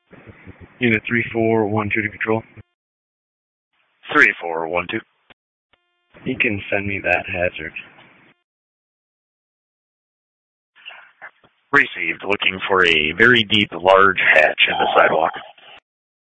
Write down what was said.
Unit 3412 to control. 3412. You can send me that hazard. Received. Looking for a very deep, large hatch in the sidewalk.